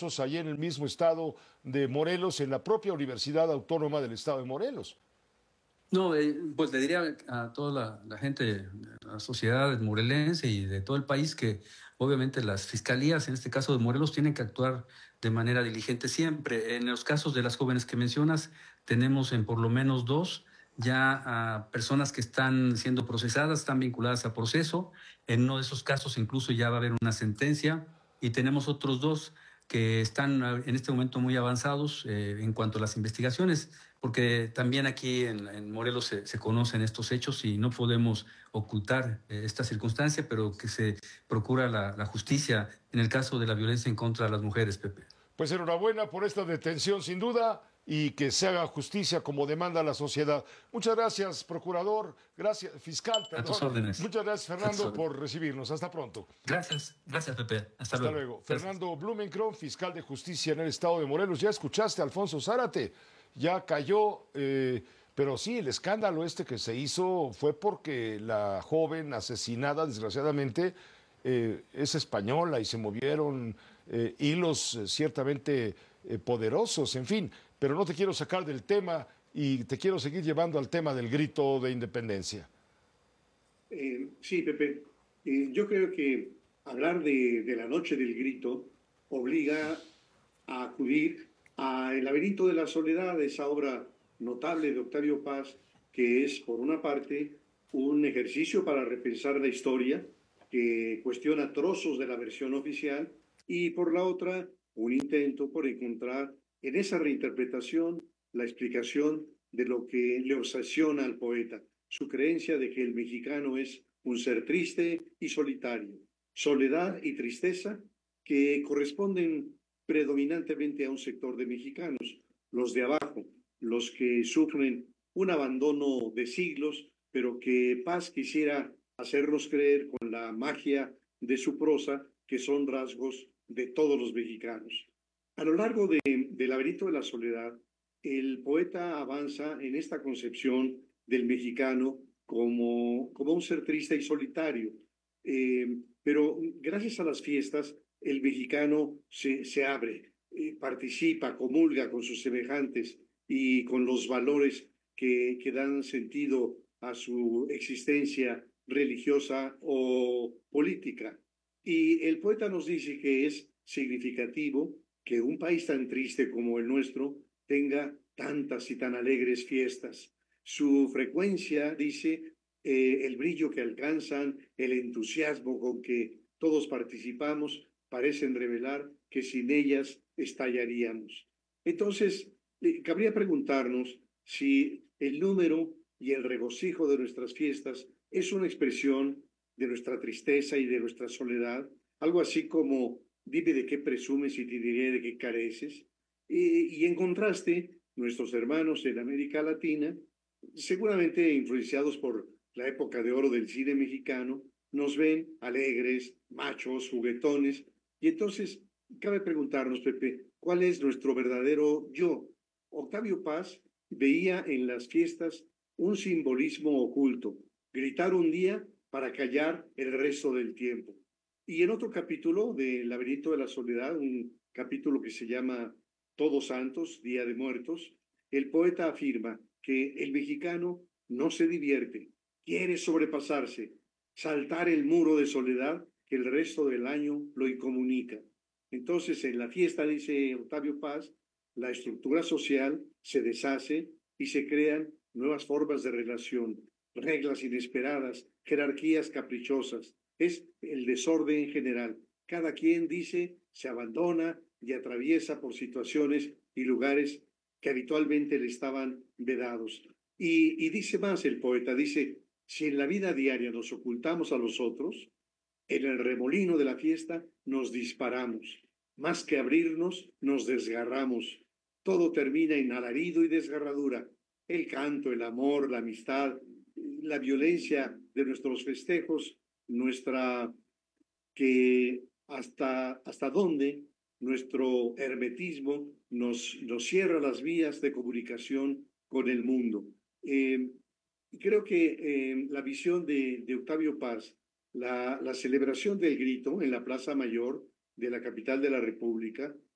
casos allí en el mismo estado de Morelos, en la propia Universidad Autónoma del Estado de Morelos. No, pues le diría a toda la gente, de la sociedad morelense y de todo el país que obviamente las fiscalías, en este caso de Morelos, tienen que actuar de manera diligente siempre. En los casos de las jóvenes que mencionas, tenemos en por lo menos dos ya a personas que están siendo procesadas, están vinculadas a proceso. En uno de esos casos incluso ya va a haber una sentencia y tenemos otros dos que están en este momento muy avanzados en cuanto a las investigaciones, porque también aquí en Morelos se conocen estos hechos y no podemos ocultar esta circunstancia, pero que se procura la justicia en el caso de la violencia en contra de las mujeres, Pepe. Pues enhorabuena por esta detención, sin duda, y que se haga justicia como demanda la sociedad. Muchas gracias, procurador, gracias, fiscal, A tus perdón. órdenes. Muchas gracias, A tus Fernando, órdenes. por recibirnos. Hasta pronto. Gracias, Pepe. Hasta Hasta luego. luego. Gracias. Fernando Blumenkron, fiscal de justicia en el estado de Morelos. Ya escuchaste a Alfonso Zárate, ya cayó, pero sí, el escándalo este que se hizo fue porque la joven asesinada, desgraciadamente, es española y se movieron hilos ciertamente poderosos, en fin, pero no te quiero sacar del tema y te quiero seguir llevando al tema del grito de independencia. Sí, Pepe. Yo creo que hablar de la noche del grito obliga a acudir a El laberinto de la soledad, esa obra notable de Octavio Paz, que es, por una parte, un ejercicio para repensar la historia, que cuestiona trozos de la versión oficial, y por la otra, un intento por encontrar en esa reinterpretación la explicación de lo que le obsesiona al poeta, su creencia de que el mexicano es un ser triste y solitario, soledad y tristeza que corresponden predominantemente a un sector de mexicanos, los de abajo, los que sufren un abandono de siglos, pero que Paz quisiera hacernos creer con la magia de su prosa que son rasgos de todos los mexicanos. A lo largo del laberinto de la soledad, el poeta avanza en esta concepción del mexicano como un ser triste y solitario. Pero gracias a las fiestas, el mexicano se abre, participa, comulga con sus semejantes y con los valores que dan sentido a su existencia religiosa o política. Y el poeta nos dice que es significativo que un país tan triste como el nuestro tenga tantas y tan alegres fiestas. Su frecuencia, dice, el brillo que alcanzan, el entusiasmo con que todos participamos, parecen revelar que sin ellas estallaríamos. Entonces, cabría preguntarnos si el número y el regocijo de nuestras fiestas es una expresión de nuestra tristeza y de nuestra soledad, algo así como dime de qué presumes y te diré de qué careces. Y en contraste, nuestros hermanos en América Latina, seguramente influenciados por la época de oro del cine mexicano, nos ven alegres, machos, juguetones, y entonces cabe preguntarnos, Pepe, ¿cuál es nuestro verdadero yo? Octavio Paz veía en las fiestas un simbolismo oculto, gritar un día para callar el resto del tiempo. Y en otro capítulo de El laberinto de la soledad, un capítulo que se llama Todos Santos, Día de Muertos, el poeta afirma que el mexicano no se divierte, quiere sobrepasarse, saltar el muro de soledad que el resto del año lo incomunica. Entonces, en la fiesta, dice Octavio Paz, la estructura social se deshace y se crean nuevas formas de relación, reglas inesperadas, jerarquías caprichosas. Es el desorden general. Cada quien, dice, se abandona y atraviesa por situaciones y lugares que habitualmente le estaban vedados. Y dice más el poeta, dice, si en la vida diaria nos ocultamos a los otros, en el remolino de la fiesta nos disparamos. Más que abrirnos, nos desgarramos. Todo termina en alarido y desgarradura. El canto, el amor, la amistad, la violencia de nuestros festejos, nuestra que hasta dónde nuestro hermetismo nos cierra las vías de comunicación con el mundo. Creo que la visión de Octavio Paz, la celebración del grito en la Plaza Mayor de la capital de la República,